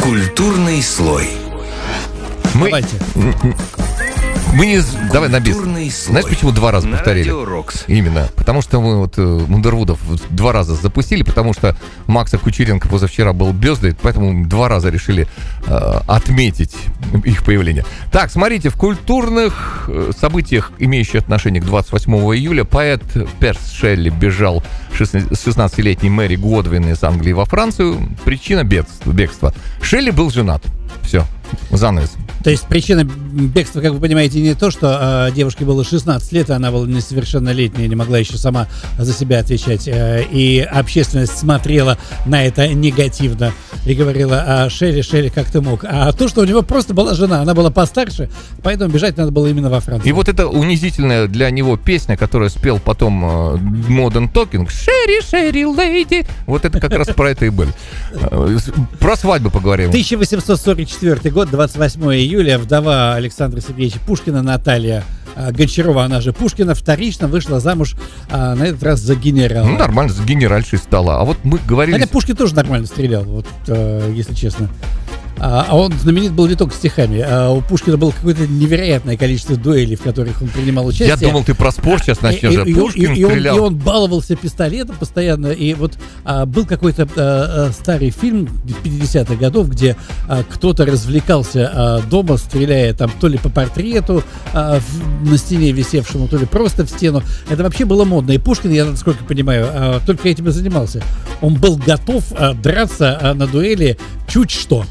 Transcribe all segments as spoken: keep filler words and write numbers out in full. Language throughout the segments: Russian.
Культурный слой. Мы... Давайте. Мы не... Давай на бис. Культурный слой. Знаешь, почему два раза На повторили? Радио Рокс. Именно. Потому что мы вот Мундервудов два раза запустили, потому что Макса Кучеренко позавчера был бёздой, поэтому два раза решили э, отметить их появление. Так, смотрите, в культурных событиях, имеющих отношение к двадцать восьмого июля, поэт Перс Шелли бежал с шестнадцатилетней Мэри Годвин из Англии во Францию. Причина бегства. бегства. Шелли был женат. Все. Занавес. То есть причина бегства, как вы понимаете, не то, что э, девушке было шестнадцать лет, и она была несовершеннолетняя, не могла еще сама за себя отвечать. Э, и общественность смотрела на это негативно и говорила: а, Шелли, Шелли, как ты мог? А то, что у него просто была жена, она была постарше, поэтому бежать надо было именно во Францию. И вот эта унизительная для него песня, которую спел потом э, Modern Talking, «Шерри, Шерри, леди», вот это как раз про это и были. Э, про свадьбу поговорим. тысяча восемьсот сорок четвёртый год, двадцать восьмого июля, вдова Александра Сергеевича Пушкина Наталья а, Гончарова, она же Пушкина, вторично вышла замуж, а, на этот раз за генерала. Ну, нормально, за генеральшей стала. А вот мы говорили... Хотя Пушкин тоже нормально стрелял, вот, э, если честно. А, а он знаменит был не только стихами. А у Пушкина было какое-то невероятное количество дуэлей, в которых он принимал участие. Я думал, ты про спорт сейчас начнешь. И, и, Пушкин и, и, он, стрелял. и он баловался пистолетом постоянно. И вот а, был какой-то а, старый фильм пятидесятых годов, где а, кто-то развлекался а, дома, стреляя там то ли по портрету а, в, на стене висевшему, то ли просто в стену. Это вообще было модно. И Пушкин, я насколько понимаю, а, только этим и занимался. Он был готов а, драться а, на дуэли чуть что.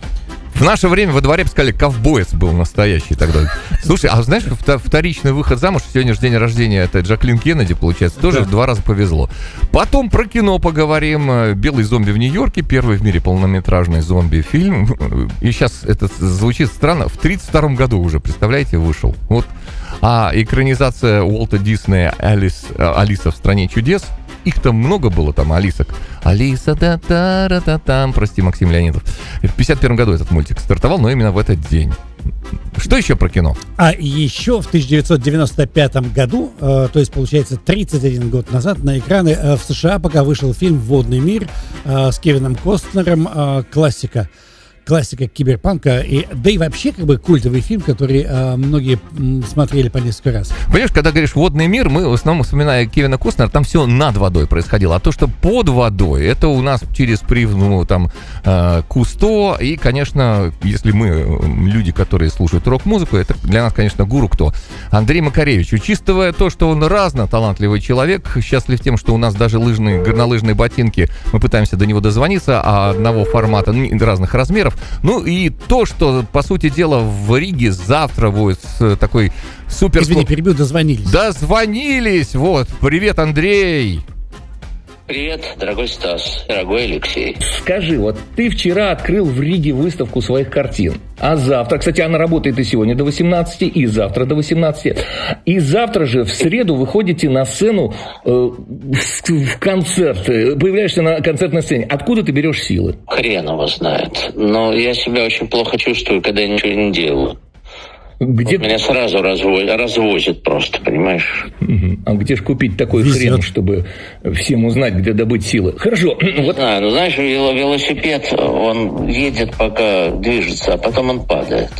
В наше время во дворе бы сказали, ковбоец был настоящий тогда. Слушай, а знаешь, вторичный выход замуж, сегодня же день рождения, это Джаклин Кеннеди, получается, тоже Да. в два раза повезло. Потом про кино поговорим. «Белый зомби в Нью-Йорке», первый в мире полнометражный зомби-фильм. И сейчас это звучит странно, в тридцать втором году уже, представляете, вышел. Вот. А экранизация Уолта Диснея «Алис, «Алиса в стране чудес», их там много было, там, Алисок. Алиса, да-та-ра-та-там. Прости, Максим Леонидов. В пятьдесят первом году этот мультик стартовал, но именно в этот день. Что еще про кино? А еще в тысяча девятьсот девяносто пятом году, э, то есть, получается, тридцать один год назад, на экраны э, в США пока вышел фильм «Водный мир» э, с Кевином Костнером, э, классика. Классика киберпанка, и, да и вообще как бы культовый фильм, который э, многие м, смотрели по несколько раз. Понимаешь, когда говоришь «Водный мир», мы в основном, вспоминая Кевина Костнера, там все над водой происходило. А то, что под водой, это у нас через призму там э, Кусто. И, конечно, если мы люди, которые слушают рок-музыку, это для нас, конечно, гуру кто? Андрей Макаревич. Учитывая то, что он разно талантливый человек, счастлив тем, что у нас даже лыжные, горнолыжные ботинки, мы пытаемся до него дозвониться, а одного формата, разных размеров. Ну и то, что, по сути дела, в Риге завтра будет такой супер... Извини, перебил, дозвонились. Дозвонились! Вот, привет, Андрей! Привет, дорогой Стас, дорогой Алексей. Скажи, вот ты вчера открыл в Риге выставку своих картин, а завтра, кстати, она работает и сегодня до восемнадцати, и завтра до восемнадцати, и завтра же в среду выходите на сцену э, в концерт, появляешься на концертной сцене. Откуда ты берешь силы? Хрен его знает, но я себя очень плохо чувствую, когда я ничего не делаю. Где... Вот меня сразу разво... развозит просто, понимаешь? Угу. А где же купить такой Везет. хрен, чтобы всем узнать, где добыть силы? Хорошо. Не вот... знаю, ну знаешь, велосипед, он едет, пока движется, а потом он падает.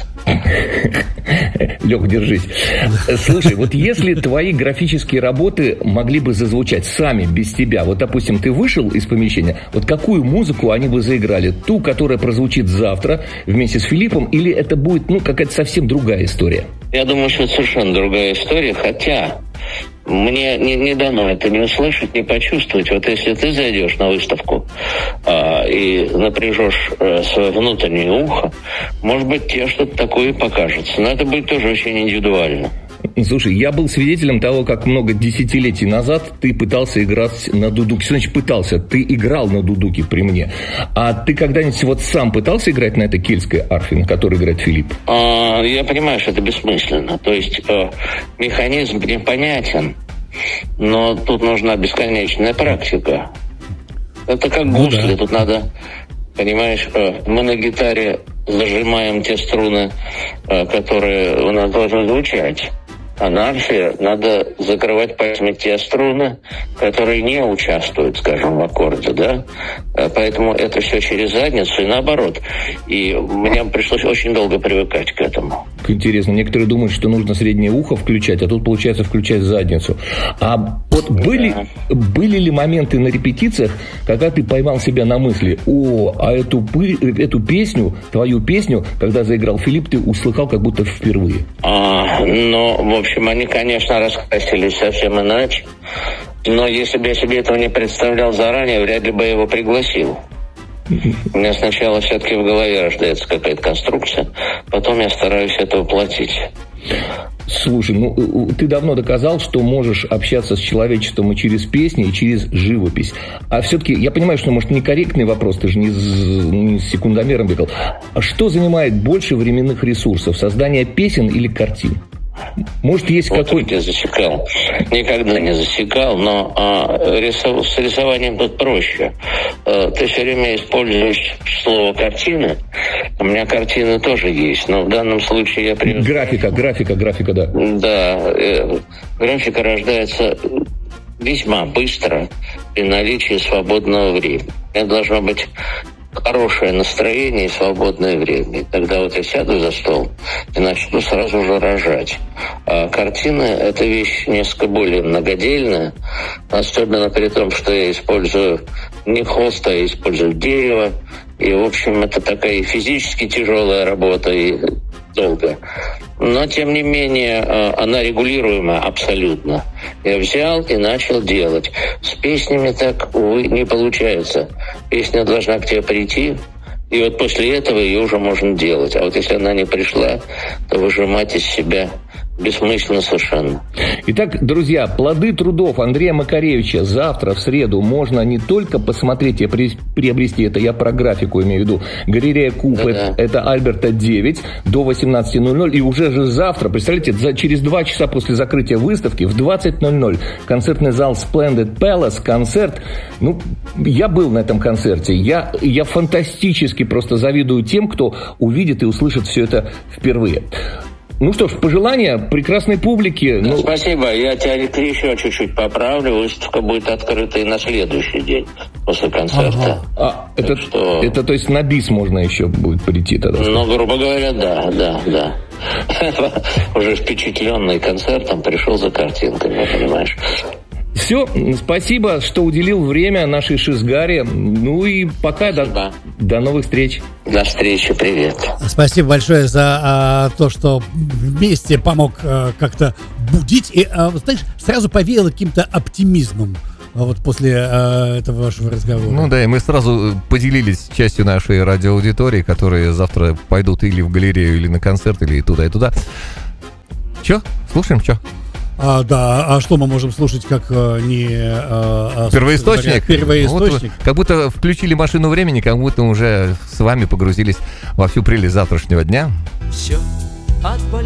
Лёх, держись. Слушай, вот если твои графические работы могли бы зазвучать сами, без тебя, вот, допустим, ты вышел из помещения, вот какую музыку они бы заиграли? Ту, которая прозвучит завтра вместе с Филиппом, или это будет, ну, какая-то совсем другая история? Я думаю, что это совершенно другая история, хотя мне не, не дано это не услышать, не почувствовать. Вот если ты зайдешь на выставку а, и напряжешь а, свое внутреннее ухо, может быть, тебе что-то такое покажется. Но это будет тоже очень индивидуально. Слушай, я был свидетелем того, как много десятилетий назад ты пытался играть на дудуке. Что значит пытался? Ты играл на дудуке при мне. А ты когда-нибудь вот сам пытался играть на этой кельтской арфе, на которой играет Филипп? А, я понимаю, что это бессмысленно. То есть э, механизм мне понятен, но тут нужна бесконечная практика. Это как Ну, гусли. да. Тут надо, понимаешь, э, мы на гитаре зажимаем те струны, э, которые у нас должны звучать. анархия, надо закрывать пальцами те струны, которые не участвуют, скажем, в аккорде, да. Поэтому это все через задницу и наоборот. И мне пришлось очень долго привыкать к этому. Интересно, некоторые думают, что нужно среднее ухо включать, а тут получается включать задницу. А вот были, да. были ли моменты на репетициях, когда ты поймал себя на мысли: о, а эту, эту песню, твою песню, когда заиграл Филипп, ты услыхал как будто впервые? А, ну, в общем, они, конечно, раскрасились совсем иначе. Но если бы я себе этого не представлял заранее, вряд ли бы я его пригласил. У меня сначала все-таки в голове рождается какая-то конструкция, потом я стараюсь это воплотить. Слушай, ну ты давно доказал, что можешь общаться с человечеством и через песни, и через живопись. А все-таки, я понимаю, что, может, некорректный вопрос, ты же не с, не с секундомером бегал. А что занимает больше временных ресурсов? Создание песен или картин? Может, есть вот какой-то... Я засекал. Никогда не засекал, но а, рисов... с рисованием тут проще. А, ты все время используешь слово «картина». У меня картины тоже есть, но в данном случае я... Привез... Графика, графика, графика, да. Да. Э, графика рождается весьма быстро при наличии свободного времени. Это должно быть хорошее настроение и свободное время. И тогда вот я сяду за стол и начну сразу же рожать. А картины — это вещь несколько более многодельная, особенно при том, что я использую не холст, а я использую дерево. И, в общем, это такая физически тяжелая работа и долго. Но, тем не менее, она регулируема абсолютно. Я взял и начал делать. С песнями так, увы, не получается. Песня должна к тебе прийти, и вот после этого ее уже можно делать. А вот если она не пришла, то выжимать из себя бессмысленно совершенно. Итак, друзья, плоды трудов Андрея Макаревича завтра, в среду, можно не только посмотреть и приобрести, это я про графику имею в виду, галерея Куб, это, это Альберта девять, до восемнадцати ноль-ноль, и уже же завтра, представляете, за, через два часа после закрытия выставки, в двадцать ноль-ноль, концертный зал Splendid Palace, концерт. Ну, я был на этом концерте, я, я фантастически просто завидую тем, кто увидит и услышит все это впервые. Ну что ж, пожелания прекрасной публике. Ну, ну... Спасибо. Я тебя еще чуть-чуть поправлю. Выставка будет открыта и на следующий день после концерта. Ага. А, это, что... это то есть на бис можно еще будет прийти тогда? Ну, грубо говоря, да, да, да. Уже впечатленный концертом пришел за картинками, понимаешь. Все, спасибо, что уделил время нашей Шизгаре. Ну и пока, до, до новых встреч. До встречи, привет. Спасибо большое за а, то, что вместе помог а, как-то будить. И, а, знаешь, сразу повеяло каким-то оптимизмом а, вот после а, этого вашего разговора. Ну да, и мы сразу поделились частью нашей радиоаудитории, которые завтра пойдут или в галерею, или на концерт, или и туда, и туда. Че? Слушаем, че? А, да, а что мы можем слушать, как а, не... А, первоисточник? Говоря, первоисточник. Вот, как будто включили машину времени, как будто уже с вами погрузились во всю прелесть завтрашнего дня. Все отболело.